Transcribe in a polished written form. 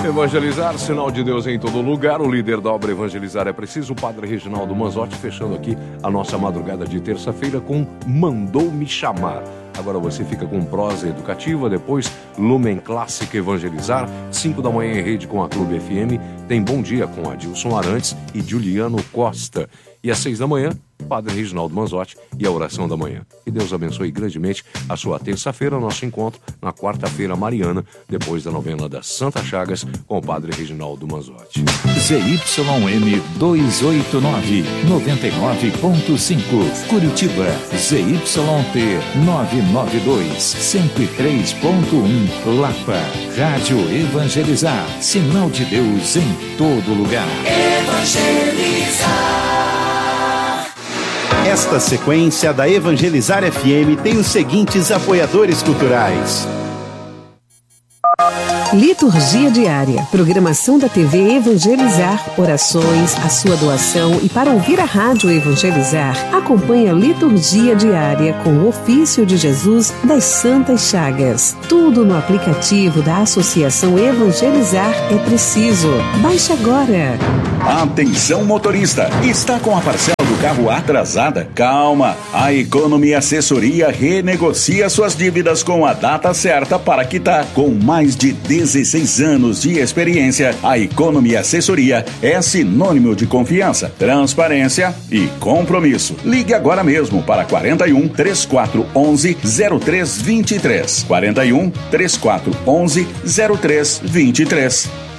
Evangelizar, sinal de Deus em todo lugar. O líder da obra Evangelizar é Preciso, o Padre Reginaldo Manzotti, fechando aqui a nossa madrugada de terça-feira com Mandou Me Chamar. Agora você fica com prosa educativa, depois Lumen Clássica Evangelizar, 5 da manhã em rede com a Clube FM, tem Bom Dia com Adilson Arantes e Juliano Costa. E às 6 da manhã, Padre Reginaldo Manzotti e a oração da manhã. Que Deus abençoe grandemente a sua terça-feira, nosso encontro na quarta-feira mariana, depois da novena das Santas Chagas, com o Padre Reginaldo Manzotti. ZYM 289, 99.5, Curitiba, ZYT 992, 103.1, Lapa, Rádio Evangelizar, sinal de Deus em todo lugar. Evangelizar. Esta sequência da Evangelizar FM tem os seguintes apoiadores culturais. Liturgia diária, programação da TV Evangelizar, orações, a sua doação e para ouvir a Rádio Evangelizar, acompanhe a Liturgia diária com o ofício de Jesus das Santas Chagas. Tudo no aplicativo da Associação Evangelizar é Preciso. Baixe agora. Atenção motorista, está com a parcela do carro atrasada? Calma, a Economy Assessoria renegocia suas dívidas com a data certa para quitar. Com mais de 16 anos de experiência, a Economy Assessoria é sinônimo de confiança, transparência e compromisso. Ligue agora mesmo para 41 3411 0323. 41 3411 0323.